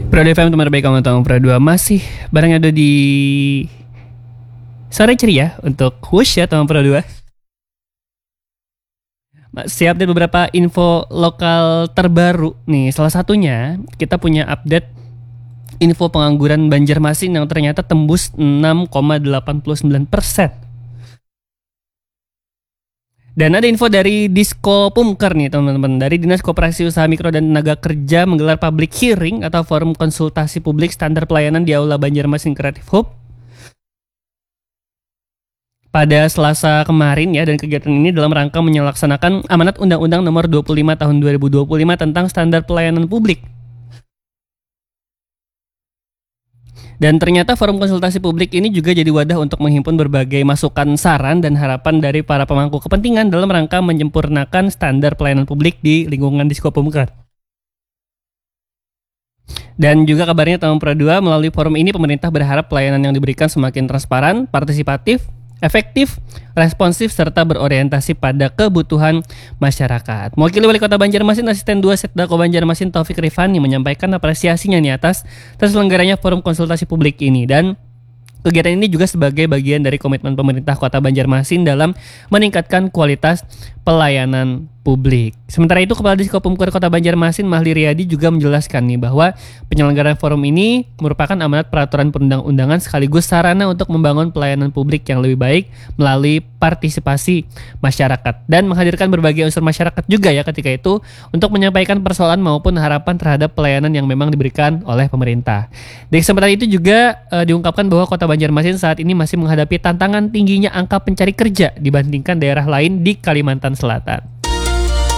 Pro FM teman terbaik kamu tahu Pro 2 masih bareng ada di sore ceria untuk Wush ya teman Pro 2. Masih update beberapa info lokal terbaru nih. Salah satunya kita punya update info pengangguran Banjarmasin yang ternyata tembus 6,89%. Dan ada info dari Disko Pumker nih teman-teman. Dari Dinas Koperasi Usaha Mikro dan Tenaga Kerja menggelar public hearing atau forum konsultasi publik standar pelayanan di Aula Banjarmasin Creative Hub pada Selasa kemarin ya, dan kegiatan ini dalam rangka menyelaksanakan amanat Undang-Undang Nomor 25 Tahun 2025 tentang standar pelayanan publik. Dan ternyata forum konsultasi publik ini juga jadi wadah untuk menghimpun berbagai masukan, saran, dan harapan dari para pemangku kepentingan dalam rangka menyempurnakan standar pelayanan publik di lingkungan Disko Pumker. Dan juga kabarnya tahun Pro 2 melalui forum ini pemerintah berharap pelayanan yang diberikan semakin transparan, partisipatif, efektif, responsif, serta berorientasi pada kebutuhan masyarakat. Mewakili Wali Kota Banjarmasin, Asisten 2 Setdako Banjarmasin Taufik Rifani menyampaikan apresiasinya nih atas terselenggaranya forum konsultasi publik ini, dan kegiatan ini juga sebagai bagian dari komitmen pemerintah Kota Banjarmasin dalam meningkatkan kualitas pelayanan publik. Sementara itu, Kepala Disko Pumker Kota Banjarmasin Mahli Riyadi juga menjelaskan nih bahwa penyelenggaraan forum ini merupakan amanat peraturan perundang-undangan sekaligus sarana untuk membangun pelayanan publik yang lebih baik melalui partisipasi masyarakat dan menghadirkan berbagai unsur masyarakat juga ya ketika itu untuk menyampaikan persoalan maupun harapan terhadap pelayanan yang memang diberikan oleh pemerintah. Di kesempatan itu juga diungkapkan bahwa Kota Banjarmasin saat ini masih menghadapi tantangan tingginya angka pencari kerja dibandingkan daerah lain di Kalimantan Selatan.